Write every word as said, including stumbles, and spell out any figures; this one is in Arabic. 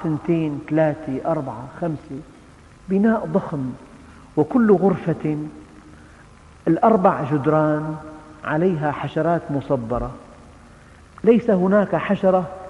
ثنتين ثلاثة أربعة خمسة، بناء ضخم، وكل غرفة الأربع جدران عليها حشرات مصبرة، ليس هناك حشرة